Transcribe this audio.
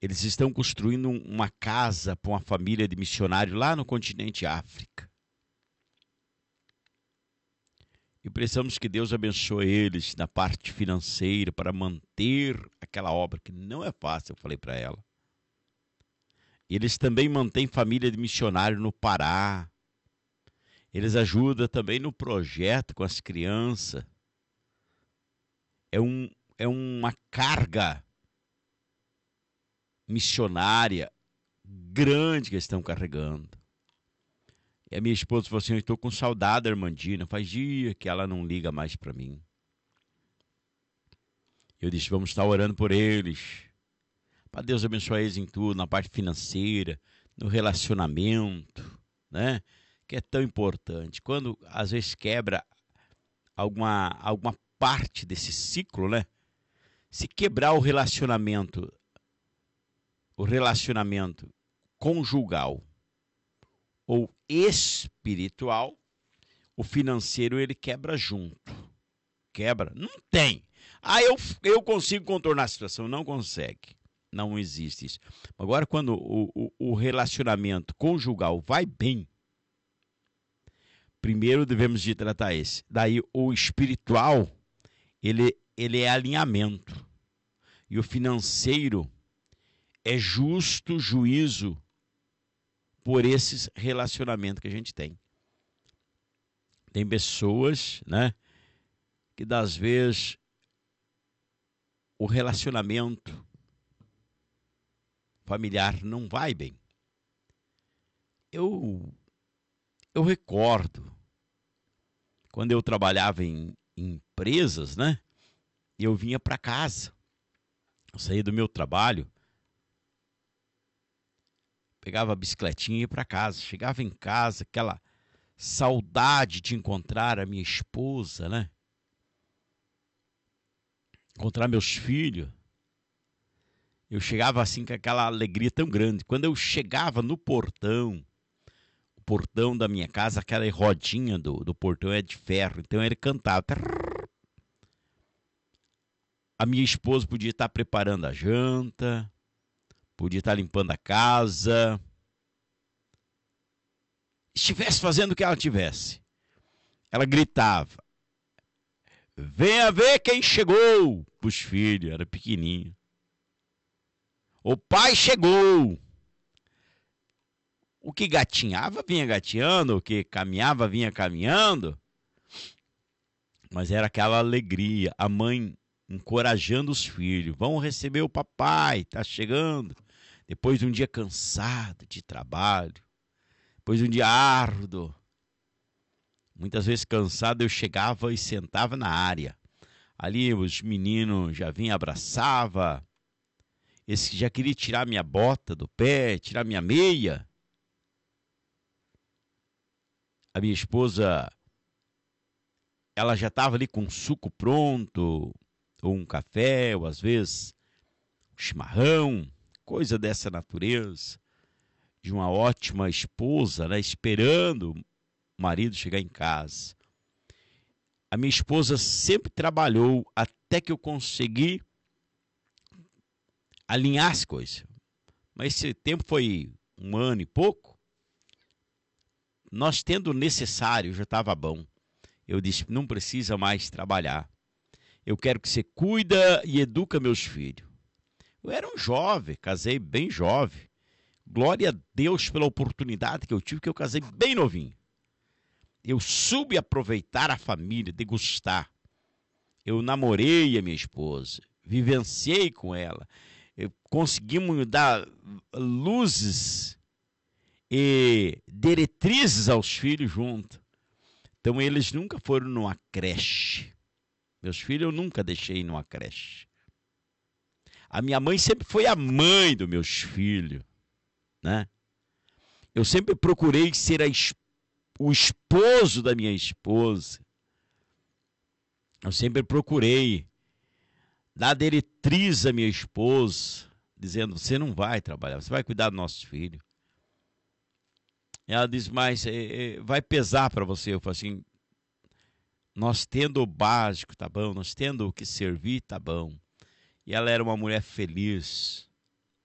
Eles estão construindo uma casa para uma família de missionários lá no continente África. E precisamos que Deus abençoe eles na parte financeira para manter aquela obra, que não é fácil, eu falei para ela. Eles também mantêm família de missionário no Pará. Eles ajudam também no projeto com as crianças. É uma carga missionária grande que eles estão carregando. E a minha esposa falou assim, eu estou com saudade da Armandina, faz dia que ela não liga mais para mim. Eu disse, vamos estar orando por eles, para Deus abençoar eles em tudo, na parte financeira, no relacionamento, né? Que é tão importante. Quando às vezes quebra alguma parte desse ciclo, né? Se quebrar o relacionamento conjugal ou espiritual, o financeiro ele quebra junto. Quebra? Não tem. Ah, eu consigo contornar a situação. Não consegue. Não existe isso. Agora, quando o relacionamento conjugal vai bem, primeiro devemos de tratar esse. Daí o espiritual, ele é alinhamento. E o financeiro é justo juízo por esses relacionamentos que a gente tem. Tem pessoas, né, que das vezes o relacionamento familiar não vai bem. Eu recordo, quando eu trabalhava em empresas, né, eu vinha para casa. Eu saía do meu trabalho, pegava a bicicletinha e ia para casa. Chegava em casa, aquela saudade de encontrar a minha esposa, né? Encontrar meus filhos. Eu chegava assim com aquela alegria tão grande. Quando eu chegava no portão, o portão da minha casa, aquela rodinha do portão é de ferro, então ele cantava. A minha esposa podia estar preparando a janta, podia estar limpando a casa, estivesse fazendo o que ela tivesse. Ela gritava, venha ver quem chegou, para os filhos, era pequenininho. O pai chegou. O que gatinhava vinha gateando, o que caminhava vinha caminhando. Mas era aquela alegria, a mãe encorajando os filhos. Vão receber o papai, tá chegando. Depois de um dia cansado de trabalho, depois de um dia árduo. Muitas vezes cansado eu chegava e sentava na área. Ali os meninos já vinham, abraçava. Esse que já queria tirar minha bota do pé, tirar minha meia. A minha esposa, ela já estava ali com um suco pronto, ou um café, ou às vezes um chimarrão, coisa dessa natureza, de uma ótima esposa, né, esperando o marido chegar em casa. A minha esposa sempre trabalhou até que eu consegui alinhar as coisas. Mas esse tempo foi 1 ano e pouco. Nós tendo o necessário, já estava bom. Eu disse, não precisa mais trabalhar. Eu quero que você cuida e educa meus filhos. Eu era um jovem, casei bem jovem. Glória a Deus pela oportunidade que eu tive, que eu casei bem novinho. Eu soube aproveitar a família, degustar. Eu namorei a minha esposa, vivenciei com ela. Conseguimos dar luzes e diretrizes aos filhos juntos. Então eles nunca foram numa creche. Meus filhos eu nunca deixei numa creche. A minha mãe sempre foi a mãe dos meus filhos, né? Eu sempre procurei ser o esposo da minha esposa. Eu sempre procurei dar diretriz à minha esposa, dizendo, você não vai trabalhar, você vai cuidar dos nossos filhos. Ela diz, mas vai pesar para você. Eu falo assim, nós tendo o básico, tá bom, nós tendo o que servir, tá bom. E ela era uma mulher feliz.